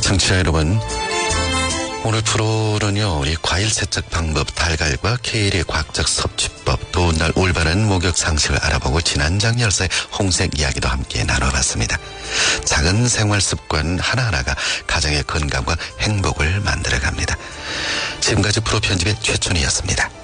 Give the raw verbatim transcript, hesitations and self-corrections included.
청취자 여러분, 오늘 프로는요, 우리 과일 세척 방법, 달걀과 케일의 과학적 섭취법, 더운 날 올바른 목욕 상식을 알아보고 지난 장열사의 홍색 이야기도 함께 나눠봤습니다. 작은 생활 습관 하나하나가 가정의 건강과 행복을 만들어갑니다. 지금까지 프로 편집의 최춘희였습니다.